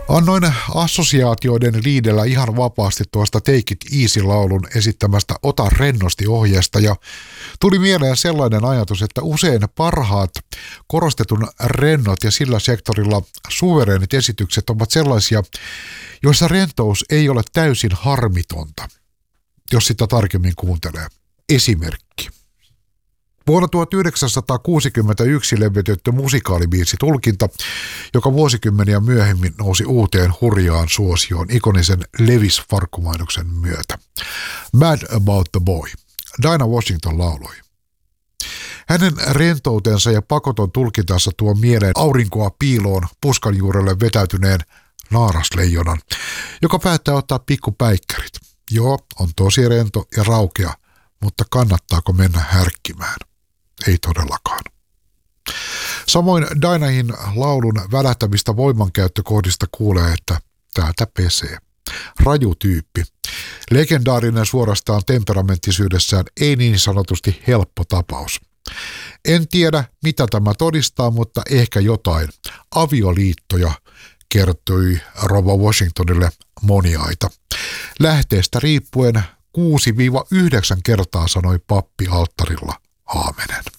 Annoin assosiaatioiden liidellä ihan vapaasti tuosta Take It Easy-laulun esittämästä Ota rennosti -ohjeesta ja tuli mieleen sellainen ajatus, että usein parhaat korostetun rennot ja sillä sektorilla suvereenit esitykset ovat sellaisia, joissa rentous ei ole täysin harmitonta, jos sitä tarkemmin kuuntelee. Esimerkki. Vuonna 1961 levytetty musikaalibiisi Tulkinta, joka vuosikymmeniä myöhemmin nousi uuteen hurjaan suosioon ikonisen Levis-farkkumainoksen myötä. Mad About the Boy. Dinah Washington lauloi. Hänen rentoutensa ja pakoton tulkintansa tuo mieleen aurinkoa piiloon puskan juurelle vetäytyneen naarasleijonan, joka päättää ottaa pikkupäikkärit. Joo, on tosi rento ja raukea, mutta kannattaako mennä härkkimään? Ei todellakaan. Samoin Dinahin laulun välähtämistä voimankäyttökohdista kuulee, että täältä pesee. Raju tyyppi. Legendaarinen suorastaan temperamenttisyydessään, ei niin sanotusti helppo tapaus. En tiedä, mitä tämä todistaa, mutta ehkä jotain. Avioliittoja, kertoi rouva Washingtonille moniaita. Lähteestä riippuen 6-9 kertaa sanoi pappi alttarilla aamenen.